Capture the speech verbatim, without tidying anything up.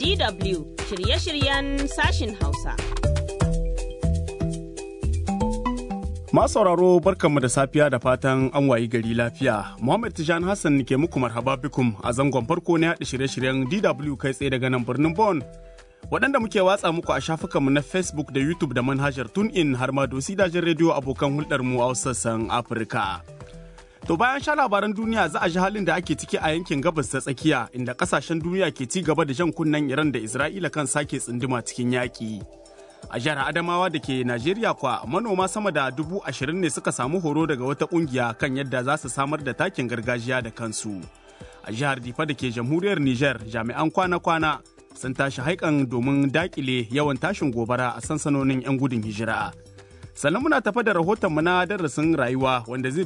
D W shirye-shiryen sashin Hausa. Masu sauraro barkanmu da safiya da fatan an wayi gari lafiya. Muhammad Tijan Hassan ke muku marhaba bikum a zangon farko na yaɗa shirye-shiryen D W kai tsaye daga nan birnin Bonn. Waɗanda muke watsa muku a shafukanmu na Facebook da YouTube da manhajar TuneIn har ma dosi dajin rediyo abokan hulɗarmu a sassan Afirka. To bayan sha labaran duniya za a ji halin da ake ciki a yankin gabas ta tsakiya inda ƙasashen duniya ke ci gaba da jan kunnen Iran da Isra'ila kan sake tsunduma cikin yaƙi. A jihar Adamawa da ke Najeriya kwa manoma sama da dubu ashirin ne suka samu horo daga wata kungiya kan yadda za su samar da takin gargajiya da kansu. A jihar Difa da ke jamhuriyar Nijar jami'an kwana-kwana sun tashi haikan domin dakile yawan tashin gobara a sansanonin 'yan gudun hijira. Sannan muna tafa da rahotonmu na darasin rayuwa wanda zai